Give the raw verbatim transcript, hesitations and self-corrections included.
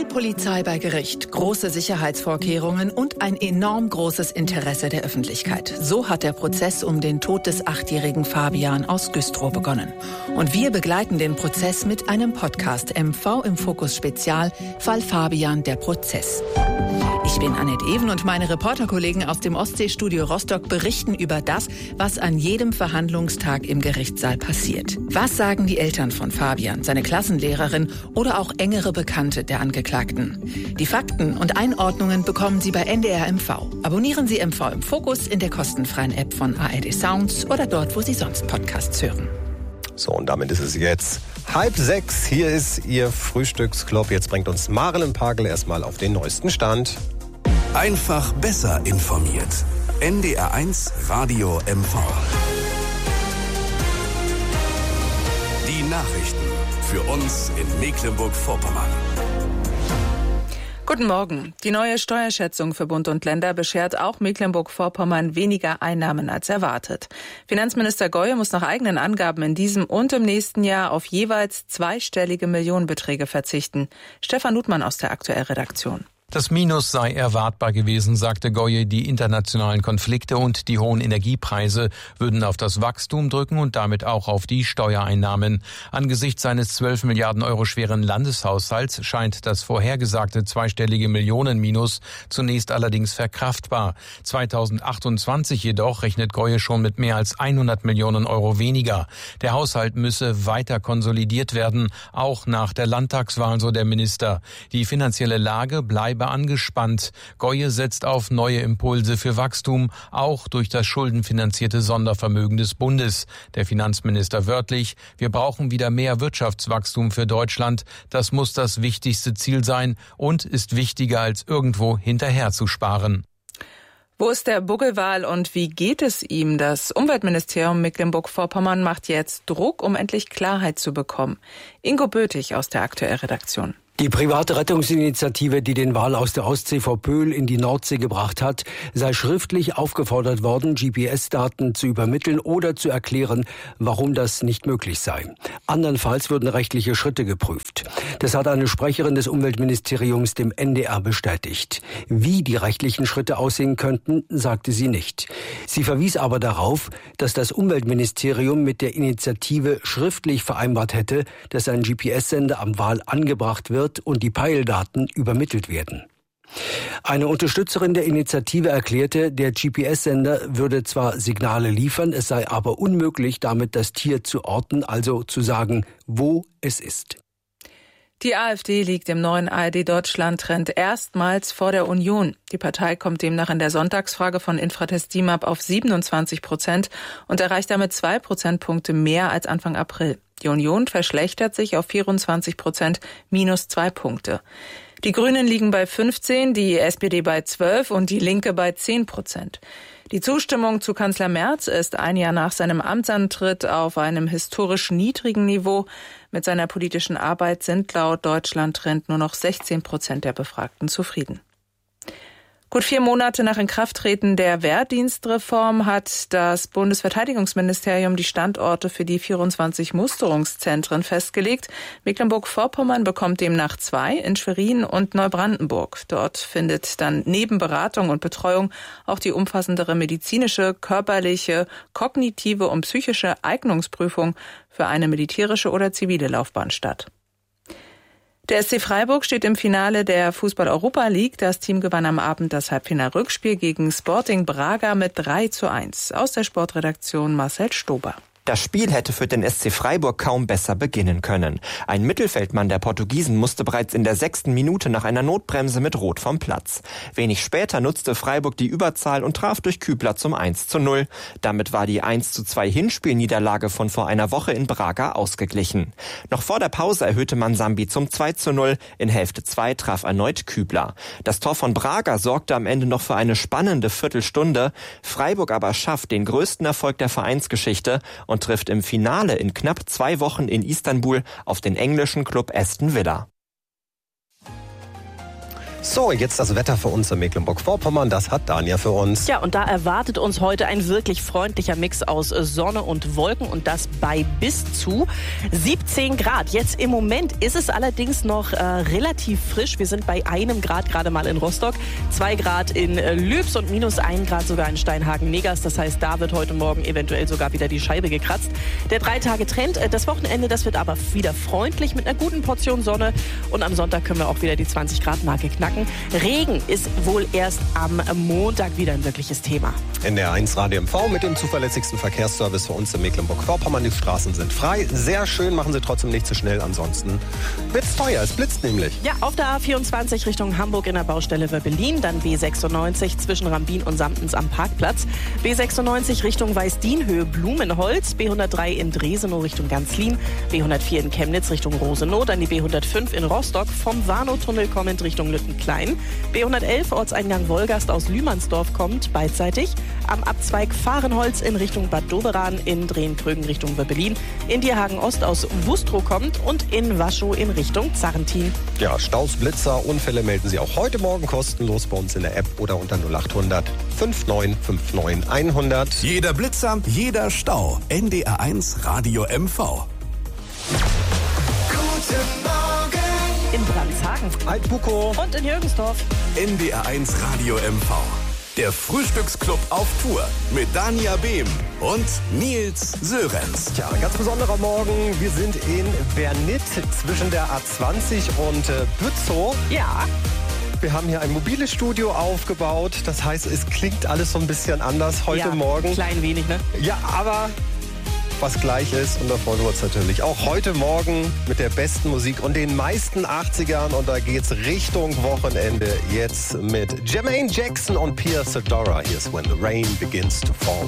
Polizei bei Gericht, große Sicherheitsvorkehrungen und ein enorm großes Interesse der Öffentlichkeit. So hat der Prozess um den Tod des achtjährigen Fabian aus Güstrow begonnen. Und wir begleiten den Prozess mit einem Podcast M V im Fokus Spezial, Fall Fabian, der Prozess. Ich bin Annette Even und meine Reporterkollegen aus dem Ostseestudio Rostock berichten über das, was an jedem Verhandlungstag im Gerichtssaal passiert. Was sagen die Eltern von Fabian, seine Klassenlehrerin oder auch engere Bekannte der Angeklagten? Die Fakten und Einordnungen bekommen Sie bei N D R M V. Abonnieren Sie M V im Fokus in der kostenfreien App von A R D Sounds oder dort, wo Sie sonst Podcasts hören. So, und damit ist es jetzt halb sechs. Hier ist Ihr Frühstücksclub. Jetzt bringt uns Marilyn Pagel erstmal auf den neuesten Stand. Einfach besser informiert. N D R eins Radio M V. Die Nachrichten für uns in Mecklenburg-Vorpommern. Guten Morgen. Die neue Steuerschätzung für Bund und Länder beschert auch Mecklenburg-Vorpommern weniger Einnahmen als erwartet. Finanzminister Goye muss nach eigenen Angaben in diesem und im nächsten Jahr auf jeweils zweistellige Millionenbeträge verzichten. Stefan Nutmann aus der Aktuell-Redaktion. Das Minus sei erwartbar gewesen, sagte Goye. Die internationalen Konflikte und die hohen Energiepreise würden auf das Wachstum drücken und damit auch auf die Steuereinnahmen. Angesichts seines zwölf Milliarden Euro schweren Landeshaushalts scheint das vorhergesagte zweistellige Millionenminus zunächst allerdings verkraftbar. zweitausendachtundzwanzig jedoch rechnet Goye schon mit mehr als hundert Millionen Euro weniger. Der Haushalt müsse weiter konsolidiert werden, auch nach der Landtagswahl, so der Minister. Die finanzielle Lage bleibe angespannt. Goye setzt auf neue Impulse für Wachstum, auch durch das schuldenfinanzierte Sondervermögen des Bundes. Der Finanzminister wörtlich: Wir brauchen wieder mehr Wirtschaftswachstum für Deutschland. Das muss das wichtigste Ziel sein und ist wichtiger als irgendwo hinterher zu sparen. Wo ist der Buggelwal und wie geht es ihm? Das Umweltministerium Mecklenburg-Vorpommern macht jetzt Druck, um endlich Klarheit zu bekommen. Ingo Bötig aus der Aktuell-Redaktion. Die private Rettungsinitiative, die den Wal aus der Ostsee vor Pöhl in die Nordsee gebracht hat, sei schriftlich aufgefordert worden, G P S-Daten zu übermitteln oder zu erklären, warum das nicht möglich sei. Andernfalls würden rechtliche Schritte geprüft. Das hat eine Sprecherin des Umweltministeriums dem N D R bestätigt. Wie die rechtlichen Schritte aussehen könnten, sagte sie nicht. Sie verwies aber darauf, dass das Umweltministerium mit der Initiative schriftlich vereinbart hätte, dass ein G P S-Sender am Wal angebracht wird und die Peildaten übermittelt werden. Eine Unterstützerin der Initiative erklärte, der G P S-Sender würde zwar Signale liefern, es sei aber unmöglich, damit das Tier zu orten, also zu sagen, wo es ist. Die AfD liegt im neuen A R D-Deutschland-Trend erstmals vor der Union. Die Partei kommt demnach in der Sonntagsfrage von Infratest DIMAP auf siebenundzwanzig Prozent und erreicht damit zwei Prozentpunkte mehr als Anfang April. Die Union verschlechtert sich auf vierundzwanzig Prozent, minus zwei Punkte. Die Grünen liegen bei fünfzehn, die S P D bei zwölf und die Linke bei zehn Prozent. Die Zustimmung zu Kanzler Merz ist ein Jahr nach seinem Amtsantritt auf einem historisch niedrigen Niveau. Mit seiner politischen Arbeit sind laut Deutschland-Trend nur noch sechzehn Prozent der Befragten zufrieden. Gut vier Monate nach Inkrafttreten der Wehrdienstreform hat das Bundesverteidigungsministerium die Standorte für die vierundzwanzig Musterungszentren festgelegt. Mecklenburg-Vorpommern bekommt demnach zwei, in Schwerin und Neubrandenburg. Dort findet dann neben Beratung und Betreuung auch die umfassendere medizinische, körperliche, kognitive und psychische Eignungsprüfung für eine militärische oder zivile Laufbahn statt. Der S C Freiburg steht im Finale der Fußball-Europa League. Das Team gewann am Abend das Halbfinal-Rückspiel gegen Sporting Braga mit drei zu eins. Aus der Sportredaktion Marcel Stober. Das Spiel hätte für den S C Freiburg kaum besser beginnen können. Ein Mittelfeldmann der Portugiesen musste bereits in der sechsten Minute nach einer Notbremse mit Rot vom Platz. Wenig später nutzte Freiburg die Überzahl und traf durch Kübler zum eins zu null. Damit war die eins zu zwei Hinspielniederlage von vor einer Woche in Braga ausgeglichen. Noch vor der Pause erhöhte man Sambi zum zwei zu null. In Hälfte zwei traf erneut Kübler. Das Tor von Braga sorgte am Ende noch für eine spannende Viertelstunde. Freiburg aber schafft den größten Erfolg der Vereinsgeschichte und trifft im Finale in knapp zwei Wochen in Istanbul auf den englischen Club Aston Villa. So, jetzt das Wetter für uns in Mecklenburg-Vorpommern. Das hat Dania für uns. Ja, und da erwartet uns heute ein wirklich freundlicher Mix aus Sonne und Wolken und das bei bis zu siebzehn Grad. Jetzt im Moment ist es allerdings noch äh, relativ frisch. Wir sind bei einem Grad gerade mal in Rostock, zwei Grad in äh, Lübs und minus ein Grad sogar in Steinhagen-Neggers. Das heißt, da wird heute Morgen eventuell sogar wieder die Scheibe gekratzt. Der Drei-Tage-Trend, äh, das Wochenende, das wird aber wieder freundlich mit einer guten Portion Sonne und am Sonntag können wir auch wieder die zwanzig Grad Marke knacken. Regen ist wohl erst am Montag wieder ein wirkliches Thema. N D R eins Radio M V mit dem zuverlässigsten Verkehrsservice für uns in Mecklenburg-Vorpommern. Die Straßen sind frei. Sehr schön, machen Sie trotzdem nicht zu schnell. Ansonsten wird's teuer. Es blitzt nämlich. Ja, auf der A vierundzwanzig Richtung Hamburg in der Baustelle Wöbbelin. Dann B sechsundneunzig zwischen Rambin und Samtens am Parkplatz. B sechsundneunzig Richtung Weißdienhöhe Blumenholz. B hundertdrei in Dresenow Richtung Ganzlin. B hundertvier in Chemnitz Richtung Rosenow. Dann die B hundertfünf in Rostock vom Warnow-Tunnel kommend Richtung Lüttenklein. B hundertelf Ortseingang Wolgast aus Lühmannsdorf kommt beidseitig. Am Abzweig Fahrenholz in Richtung Bad Doberan, in Drehen-Krögen Richtung Wöbbelin. In Dierhagen Ost aus Wustrow kommt und in Waschow in Richtung Zarrentin. Ja, Staus, Blitzer, Unfälle melden Sie auch heute Morgen kostenlos bei uns in der App oder unter null acht hundert neunundfünfzig neunundfünfzig hundert. Jeder Blitzer, jeder Stau. N D R eins Radio M V. Guten Morgen. In Brandhagen Altbukow und in Jürgensdorf. N D R eins Radio M V. Der Frühstücksclub auf Tour mit Dania Behm und Nils Sörenz. Tja, ein ganz besonderer Morgen. Wir sind in Bernit zwischen der A zwanzig und äh, Bützow. Ja. Wir haben hier ein mobiles Studio aufgebaut. Das heißt, es klingt alles so ein bisschen anders heute ja, Morgen. Ein klein wenig, ne? Ja, aber was gleich ist. Und da freuen wir uns natürlich auch heute Morgen mit der besten Musik und den meisten achtzigern. Und da geht's Richtung Wochenende jetzt mit Jermaine Jackson und Pia Sedora. Here's When the Rain Begins to Fall.